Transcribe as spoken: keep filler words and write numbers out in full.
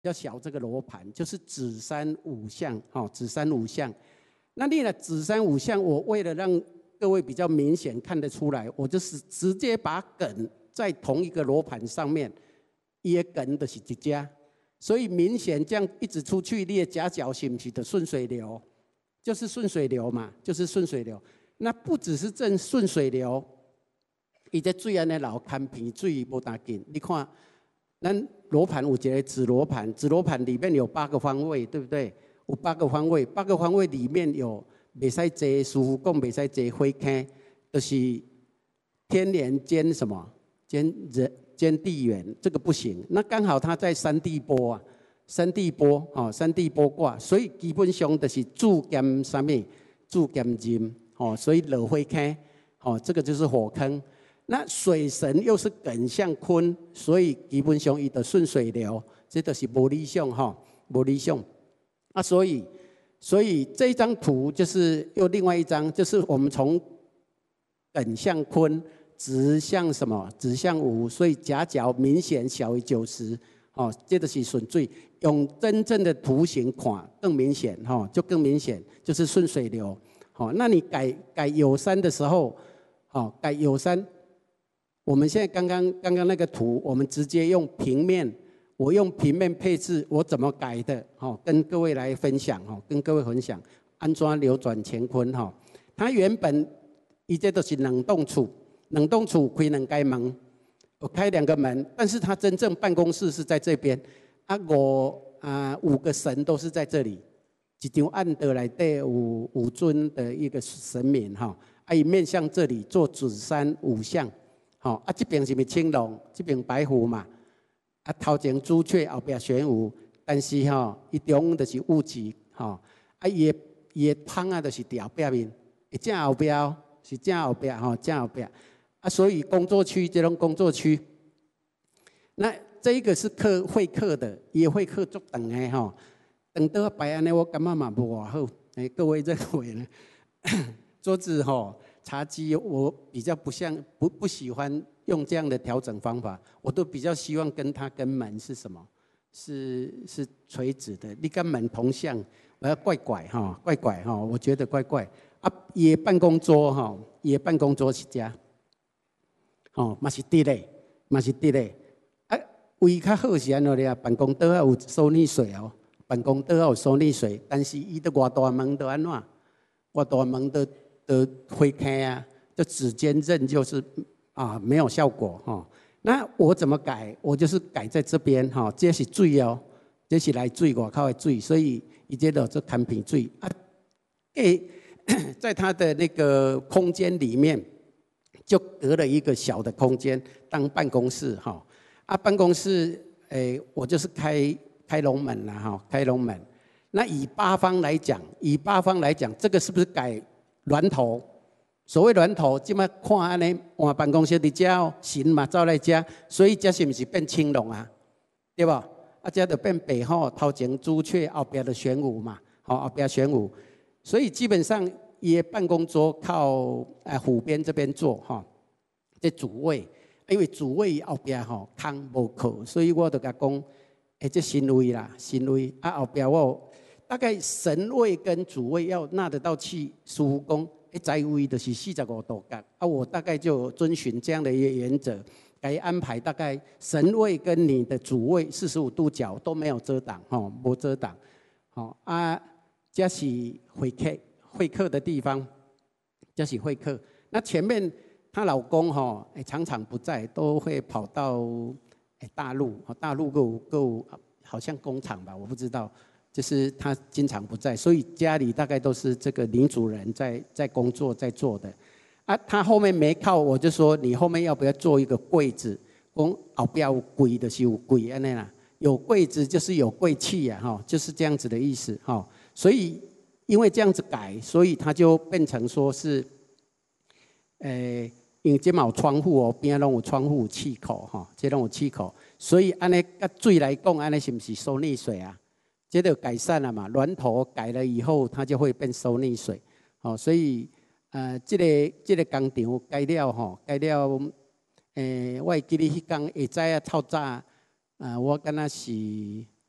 要小这个罗盘，就是子山五象，哈、哦，子山五象。那你呢，子山五象，我为了让各位比较明显看得出来，我就是直接把艮在同一个罗盘上面，也艮的是一家，所以明显这样一直出去，你的夹角是不是的顺水流？就是顺水流嘛，就是顺水流。那不只是正顺水流，伊这水安尼流看平水无大紧。你看，咱罗盘有一个子罗盘，子罗盘里面有八个方位，对不对？有八个方位，八个方位里面有袂使坐，师傅讲袂使坐火坑，就是天连兼什么兼人兼地缘，这个不行。那刚好他在山地波啊。山地波哦，山地波卦，所以基本上就是主兼什么？主兼金哦，所以落火坑哦，这个就是火坑。那水神又是艮向坤，所以基本上伊的顺水流，这都是无理想哈，无理想。啊，所以所以这一张图就是又另外一张，就是我们从艮向坤，直向什么？直向午，所以夹角明显小于九十。哦，这就是顺水，用真正的图形看更明显，哈、哦，就更明显，就是顺水流。好、哦，那你改改有山的时候，好、哦，改有山，我们现在刚刚刚刚那个图，我们直接用平面，我用平面配置，我怎么改的？哈、哦，跟各位来分享，哈、哦，跟各位分享，安怎流转乾坤？哈、哦，它原本伊这都是冷冻处，冷冻处开两间门。我开两个门，但是他真正办公室是在这边。啊，我啊五个神都是在这里。一张案的来对五五尊的一个神明哈，啊，以面向这里做子山五象。好，啊这边是咪青龙，这边白虎嘛。啊头前朱雀，后边玄武，但是哈，伊中就是戊己哈。啊伊的伊的芳啊，就是伫后壁面，正后壁是正后壁哈，正后壁。啊，所以工作区这种工作区，那这一个是课会客的，也会客足长的哈。等到摆安尼，我感觉嘛无偌好。哎，各位认为呢？桌子哈、茶几，我比较不像不不喜欢用这样的调整方法，我都比较希望跟它跟门是什么？是是垂直的，你跟门同向，我要怪怪哈，怪怪哈，我觉得怪怪。啊，也办公桌哈，也办公桌是这。哦，嘛是直的，嘛是直的。啊，位较好是安怎咧？办公桌有收逆水哦，办公桌有收逆水，但是伊的外大门都安怎？外大门的的会开啊，就指尖刃就是啊没有效果哈、哦。那我怎么改？我就是改在这边哈、哦，这是水哦，这是来水外口的水，所以伊这个做看平水啊，诶，在它的那个空间里面。就隔了一个小的空间当办公室哈，啊，办公室诶，我就是开开龙门啦哈，开龙门。那以八方来讲，以八方来讲，这个是不是改峦头？所谓峦头，即摆看安尼换办公室伫遮哦，神嘛走来遮，所以这是不是变青龙啊？对吧？啊，这就变白虎，头前朱雀，后边的玄武嘛，好，后边玄武，所以基本上。伊的办公桌靠呃湖边这边坐哈，这主位，因为主位后边吼空无靠，所以我就甲讲，哎，这神位啦，神位啊后边我大概神位跟主位要纳得到气，师傅讲，哎，在位就是四十五度角啊，我大概就遵循这样的一个原则，来安排大概神位跟你的主位四十五度角都没有遮挡哈，无遮挡，好啊，这是会客。会客的地方，就是会客。那前面她老公哈、欸，常常不在，都会跑到、欸、大陆，大陆够够好像工厂吧，我不知道。就是她经常不在，所以家里大概都是这个女主人在在工作在做的。啊，她后面没靠，我就说你后面要不要做一个柜子？讲后边有柜的是有柜安尼啦，有柜子就是有贵气呀，哈，就是这样子的意思哈。所以。因为这样子改，所以它就变成说是，呃，因为这嘛有窗户哦，边拢有窗户有气口哈，这拢有气口，所以安尼甲水来讲，安尼是不是收溺水啊？这就改善了嘛，峦头改了以后，它就会变收溺水，哦，所以呃，这个这个工厂改了吼，改了，诶、呃，我会记得迄天下早啊透早，啊，我敢若是